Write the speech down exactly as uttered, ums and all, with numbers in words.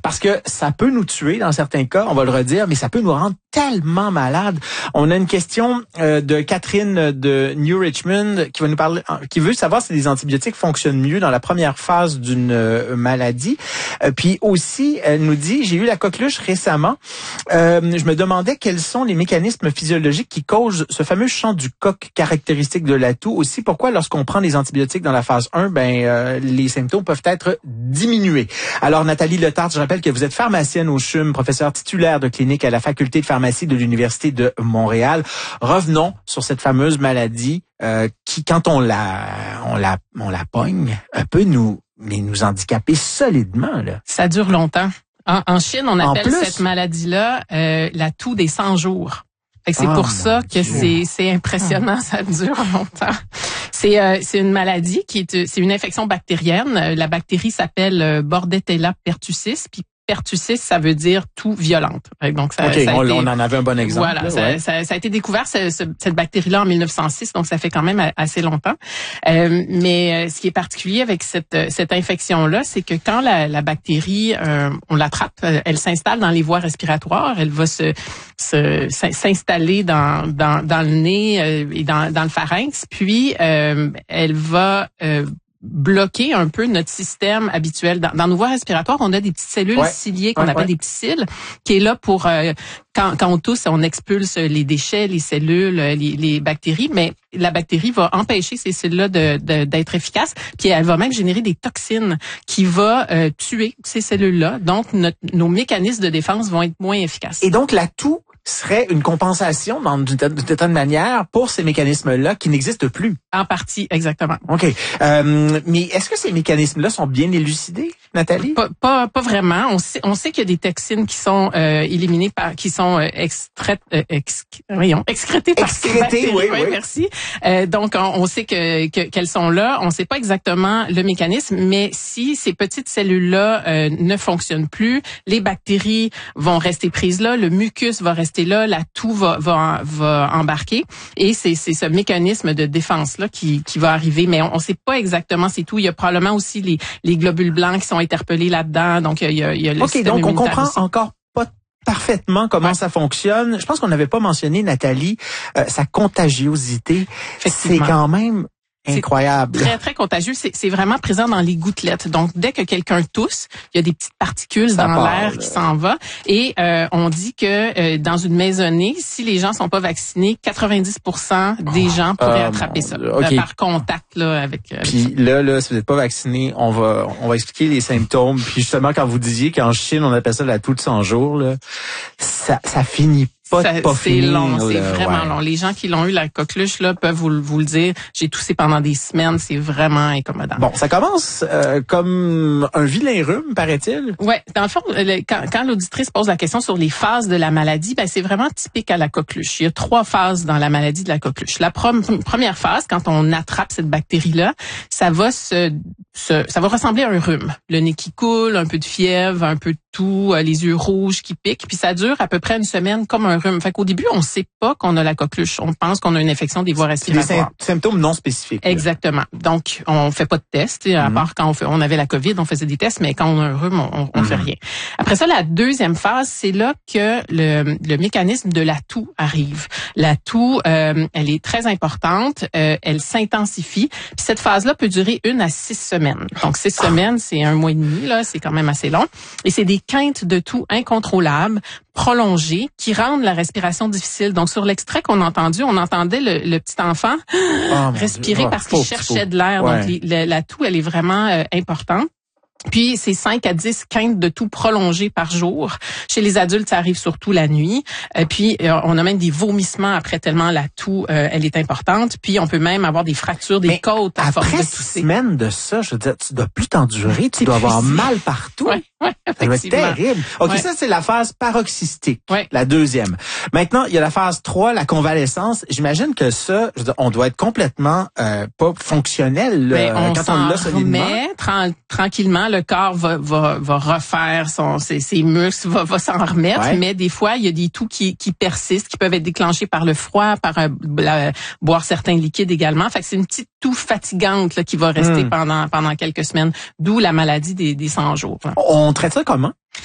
parce que ça peut nous tuer dans certains cas, on va le redire, mais ça peut nous rendre tellement malades. On a une question euh, de Catherine de New Richmond qui va nous parler, qui veut savoir si les antibiotiques fonctionnent mieux dans la première phase d'une euh, maladie. Euh, puis aussi, elle nous dit, j'ai eu la coqueluche récemment. Euh, je me demandais quels sont les mécanismes physiologiques qui causent ce fameux chant du coq caractéristique de la toux. Aussi, pourquoi lorsqu'on prend des antibiotiques dans la phase un, ben euh, les symptômes peuvent être diminués. Alors, Nathalie Letarte, je rappelle que vous êtes pharmacienne au C H U M, professeure titulaire de clinique à la faculté de pharmacie de l'Université de Montréal. Revenons sur cette fameuse maladie euh, qui, quand on la, on la, on la pogne, peut nous, mais nous handicaper solidement, là. Ça dure longtemps. En, en Chine, on appelle En cette maladie-là euh, la toux des cent jours. Fait que c'est oh pour ça que Dieu. c'est c'est impressionnant, ça dure longtemps. C'est euh, c'est une maladie qui est c'est une infection bactérienne. La bactérie s'appelle Bordetella pertussis, puis pertussis, ça veut dire toux violente. Donc ça, okay, ça a on, été, on en avait un bon exemple. Voilà, là, ça, ouais. ça, ça a été découvert ce, ce, cette bactérie-là en mille neuf cent six, donc ça fait quand même assez longtemps. Euh, mais ce qui est particulier avec cette cette infection-là, c'est que quand la, la bactérie, euh, on l'attrape, elle s'installe dans les voies respiratoires, elle va se, se s'installer dans dans dans le nez euh, et dans dans le pharynx, puis euh, elle va euh, bloquer un peu notre système habituel. Dans, dans nos voies respiratoires, on a des petites cellules ouais. ciliées qu'on ouais, appelle ouais. des petits cils, qui est là pour, euh, quand, quand on tousse, on expulse les déchets, les cellules, les, les bactéries, mais la bactérie va empêcher ces cellules-là de, de, d'être efficaces, puis elle va même générer des toxines qui vont euh, tuer ces cellules-là. Donc, notre, nos mécanismes de défense vont être moins efficaces. Et donc, la toux serait une compensation dans d'une certaine manière pour ces mécanismes-là qui n'existent plus. En partie, exactement. OK. Euh, mais est-ce que ces mécanismes-là sont bien élucidés, Nathalie? Pas, pas, pas vraiment. On sait, on sait qu'il y a des toxines qui sont euh, éliminées par, qui sont euh, extraites, euh, ex, voyons, excrétées par ces bactéries. Oui, oui, oui. Merci. Euh, donc, on, on sait que, que qu'elles sont là. On ne sait pas exactement le mécanisme, mais si ces petites cellules-là euh, ne fonctionnent plus, les bactéries vont rester prises là, le mucus va rester là, la toux va, va, va embarquer, et c'est, c'est ce mécanisme de défense là qui, qui va arriver. Mais on ne sait pas exactement c'est tout. Il y a probablement aussi les, les globules blancs qui sont interpellés là-dedans. Donc il y a, il y a le OK, donc on comprend aussi. encore pas parfaitement comment ouais. ça fonctionne. Je pense qu'on n'avait pas mentionné, Nathalie, euh, sa contagiosité. C'est quand même incroyable. C'est très, très contagieux. C'est, c'est vraiment présent dans les gouttelettes. Donc, dès que quelqu'un tousse, il y a des petites particules ça dans part, l'air là. Qui s'en vont. Et euh, on dit que euh, dans une maisonnée, si les gens sont pas vaccinés, quatre-vingt-dix pour cent des gens pourraient oh, attraper ça okay. euh, par contact là avec. avec Puis ça. là, là, si vous n'êtes pas vacciné, on va, on va expliquer les symptômes. Puis justement, quand vous disiez qu'en Chine, on appelle ça la toux de cent jours, là, ça, ça finit pas. Ça, pas c'est finir, long, c'est là, vraiment ouais. long. Les gens qui l'ont eu, la coqueluche, là, peuvent vous, vous le dire. J'ai toussé pendant des semaines, c'est vraiment incommodant. Bon, ça commence euh, comme un vilain rhume, paraît-il. Ouais, dans le fond, le, quand, quand l'auditrice pose la question sur les phases de la maladie, ben c'est vraiment typique à la coqueluche. Il y a trois phases dans la maladie de la coqueluche. La prom- première phase, quand on attrape cette bactérie-là, ça va se, se, ça va ressembler à un rhume. Le nez qui coule, un peu de fièvre, un peu de toux, les yeux rouges qui piquent, puis ça dure à peu près une semaine comme un rhume. Fait qu'au début, on sait pas qu'on a la coqueluche. On pense qu'on a une infection des voies respiratoires. Des symptômes non spécifiques. Là. Exactement. Donc, on fait pas de tests. À mm-hmm. part quand on, fait, on avait la COVID, on faisait des tests, mais quand on a un rhume, on, on mm-hmm. fait rien. Après ça, la deuxième phase, c'est là que le, le mécanisme de la toux arrive. La toux, euh, elle est très importante. Euh, elle s'intensifie. Puis cette phase-là peut durer une à six semaines. Donc, six ah. semaines, c'est un mois et demi. Là, c'est quand même assez long. Et c'est des quintes de toux incontrôlables, prolongées, qui rendent la respiration difficile. Donc, sur l'extrait qu'on a entendu, on entendait le, le petit enfant oh, respirer oh, parce qu'il cherchait de l'air. Ouais. Donc, les, la, la toux, elle est vraiment euh, importante. Puis, c'est cinq à dix quintes de toux prolongées par jour. Chez les adultes, ça arrive surtout la nuit. Euh, puis, euh, on a même des vomissements après tellement la toux, euh, elle est importante. Puis, on peut même avoir des fractures des Mais côtes à force de tousser. Après six semaines de ça, je veux dire, tu dois plus t'endurer, tu dois avoir mal partout. Ouais, ouais, ça doit être terrible. OK, ouais. ça, c'est la phase paroxystique, ouais. la deuxième. Maintenant, il y a la phase trois, la convalescence. J'imagine que ça, je veux dire, on doit être complètement euh, pas fonctionnel là, on quand on l'a solidement. Mais tra- tranquillement, le corps va, va, va refaire son, ses, ses muscles, va, va s'en remettre. Ouais. Mais des fois, il y a des toux qui, qui persistent, qui peuvent être déclenchés par le froid, par euh, la, boire certains liquides également. Fait que c'est une petite toux fatigante là, qui va rester mmh. pendant pendant quelques semaines. D'où la maladie des, des cent jours. Là. On traite ça comment?